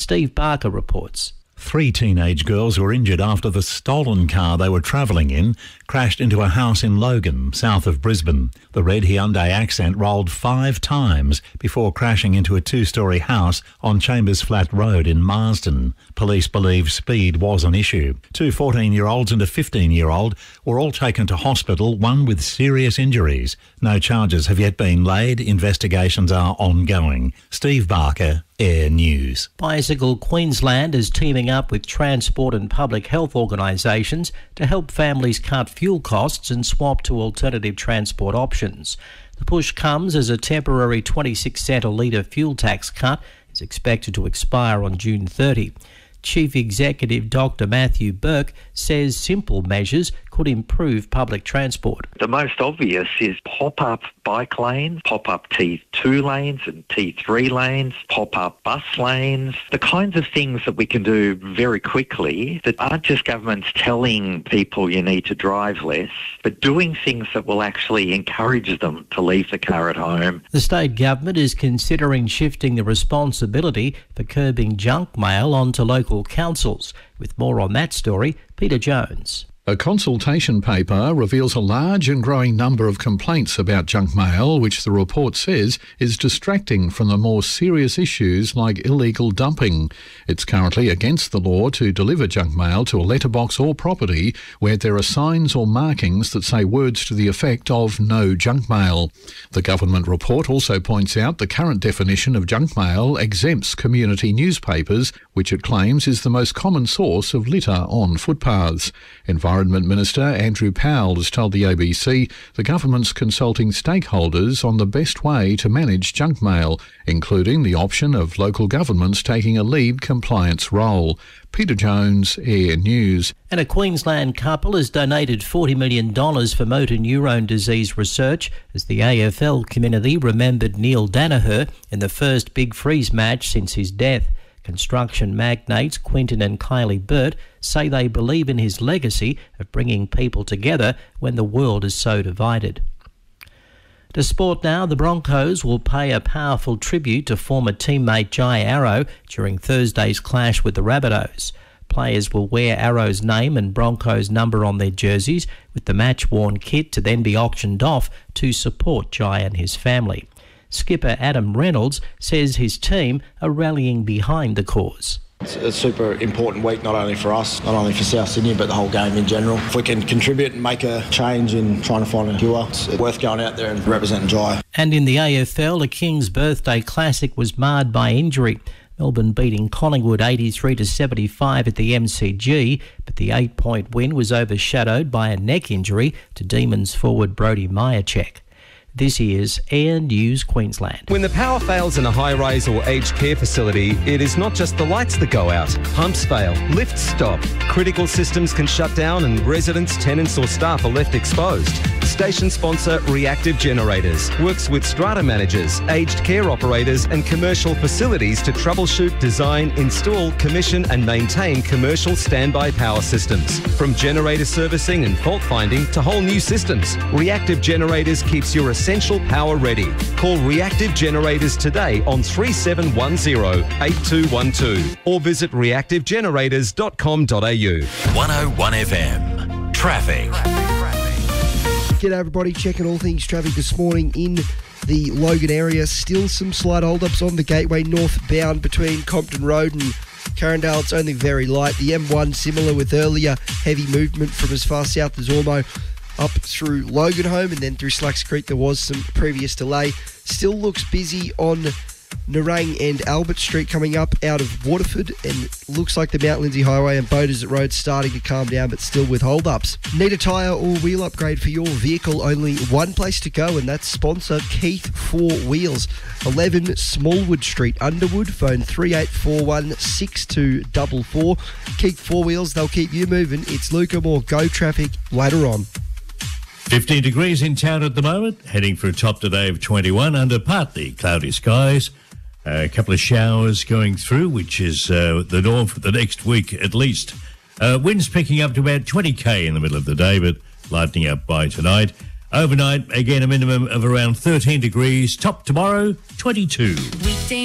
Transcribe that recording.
Steve Barker reports. 3 teenage girls were injured after the stolen car they were travelling in crashed into a house in Logan, south of Brisbane. The red Hyundai Accent rolled 5 times before crashing into a 2-storey house on Chambers Flat Road in Marsden. Police believe speed was an issue. 2 14-year-olds and a 15-year-old were all taken to hospital, one with serious injuries. No charges have yet been laid. Investigations are ongoing. Steve Barker, Air News. Bicycle Queensland is teaming up with transport and public health organisations to help families cut fuel costs and swap to alternative transport options. The push comes as a temporary 26 cent a litre fuel tax cut is expected to expire on June 30. Chief Executive Dr Matthew Burke says simple measures could improve public transport. The most obvious is pop-up bike lanes, pop-up T2 lanes and T3 lanes, pop-up bus lanes, the kinds of things that we can do very quickly that aren't just governments telling people you need to drive less, but doing things that will actually encourage them to leave the car at home. The state government is considering shifting the responsibility for curbing junk mail onto local councils. With more on that story, Peter Jones. A consultation paper reveals a large and growing number of complaints about junk mail, which the report says is distracting from the more serious issues like illegal dumping. It's currently against the law to deliver junk mail to a letterbox or property where there are signs or markings that say words to the effect of no junk mail. The government report also points out the current definition of junk mail exempts community newspapers, which it claims is the most common source of litter on footpaths. Environment Minister Andrew Powell has told the ABC the government's consulting stakeholders on the best way to manage junk mail, including the option of local governments taking a lead compliance role. Peter Jones, Air News. And a Queensland couple has donated $40 million for motor neurone disease research as the AFL community remembered Neil Danaher in the first Big Freeze match since his death. Construction magnates Quinton and Kylie Burt say they believe in his legacy of bringing people together when the world is so divided. To sport now, the Broncos will pay a powerful tribute to former teammate Jai Arrow during Thursday's clash with the Rabbitohs. Players will wear Arrow's name and Broncos number on their jerseys, with the match-worn kit to then be auctioned off to support Jai and his family. Skipper Adam Reynolds says his team are rallying behind the cause. It's a super important week, not only for us, not only for South Sydney, but the whole game in general. If we can contribute and make a change in trying to find a cure, it's worth going out there and representing Jai. And in the AFL, the King's Birthday Classic was marred by injury. Melbourne beating Collingwood 83-75 at the MCG, but the 8-point win was overshadowed by a neck injury to Demons forward Brody Myercheck. This is Air News Queensland. When the power fails in a high-rise or aged care facility, it is not just the lights that go out. Pumps fail, lifts stop, critical systems can shut down and residents, tenants or staff are left exposed. Station sponsor Reactive Generators works with strata managers, aged care operators and commercial facilities to troubleshoot, design, install, commission and maintain commercial standby power systems. From generator servicing and fault finding to whole new systems, Reactive Generators keeps your essential power ready. Call Reactive Generators today on 3710-8212 or visit reactivegenerators.com.au. 101 FM. Traffic. G'day everybody, checking all things traffic this morning in the Logan area. Still some slight hold-ups on the Gateway northbound between Compton Road and Carindale. It's only very light. The M1 similar with earlier heavy movement from as far south as Ormo up through Logan Home and then through Slacks Creek. There was some previous delay. Still looks busy on Nerang and Albert Street coming up out of Waterford, and looks like the Mount Lindsay Highway and Boaters Road starting to calm down, but still with hold-ups. Need a tyre or wheel upgrade for your vehicle? Only one place to go, and that's sponsor Keith 4 Wheels. 11 Smallwood Street, Underwood. Phone 3841 6244. Keith 4 Wheels, they'll keep you moving. It's Luca Moore. Go traffic later on. 15 degrees in town at the moment, heading for a top today of 21 under partly cloudy skies. A couple of showers going through, which is the norm for the next week at least. Winds picking up to about 20k in the middle of the day, but lightening up by tonight. Overnight, again, a minimum of around 13 degrees. Top tomorrow, 22.